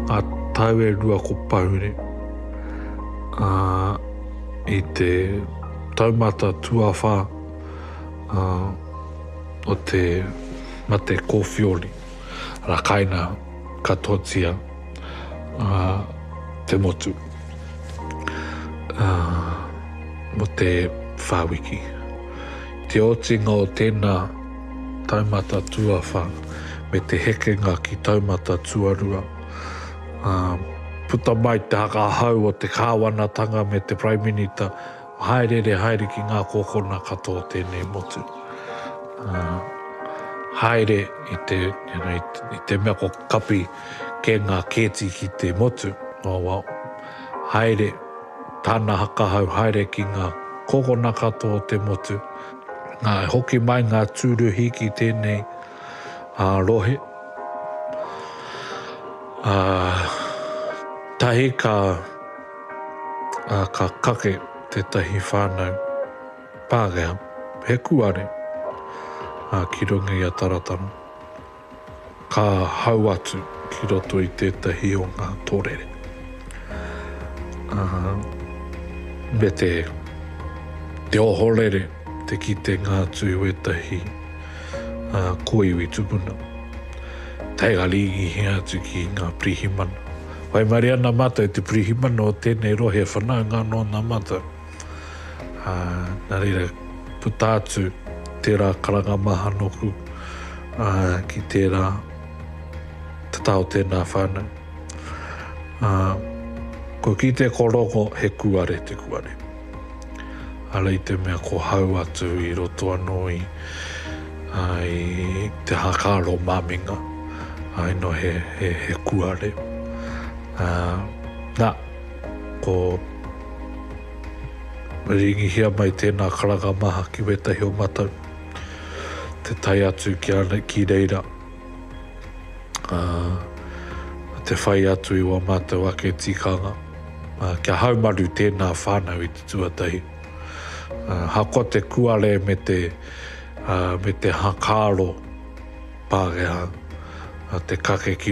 a taue rua ko pahure I te taumata tuawha o te mate kōwhiori rakaina katotia te motu mo te whawiki. Te otinga o tēnā taumata tuawha me te hekenga ki taumata tuarua. Puta mai te hakahau o te kāwanatanga me te Prime Minister haere ki ngā kōkona katoa tēnei motu. Haere I te mea ko kapi ke ngā kēti ki te motu. Haere tāna hakahau haere ki ngā kōkona katoa te motu. Ngā hoki mai ngā tūruhi ki tēnei rohe. Tahi ka kake te tahi whānau Pākehā, he kuare ki runga I a taratara. Ka hau atu ki roto I tētahi o ngā tōrere. Me te ohorere te ki te ngā tui wetahi koiwi tupuna. Taiga ligi he atu ki ngā prihimana. Wai mari ana mata te prihimana o tēnei rohe whanau ngā no nā mata. Nā reira puta atu tērā karanga maha noku ki tērā te tau tēnā whānau. Ko ki te koroko he kuare te kuare. Ala I te mea ko hau atu I roto anō I te hakaro māminga. Ai no he kuare. Nā, ko ringihia mai tēnā karanga maha ki wetahi o matau. Te tai atu ki reira. Te whai atu I wa mātou ake tikanga. Kia haumaru tēnā whānau I te tuatahi. Hako te kuare me te hakaro Pākehā. Te kake ki